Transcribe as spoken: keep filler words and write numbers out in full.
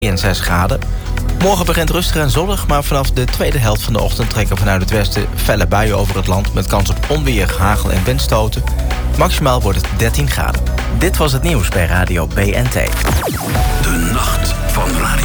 zes graden. Morgen begint rustig en zonnig, maar vanaf de tweede helft van de ochtend trekken vanuit het westen felle buien over het land met kans op onweer, hagel en windstoten. Maximaal wordt het dertien graden. Dit was het nieuws bij Radio B N T. De nacht van Radio